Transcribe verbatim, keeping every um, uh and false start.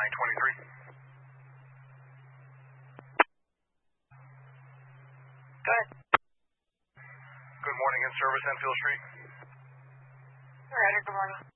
nine twenty-three. Go ahead. Good morning, in service, Enfield Street. All right, good morning.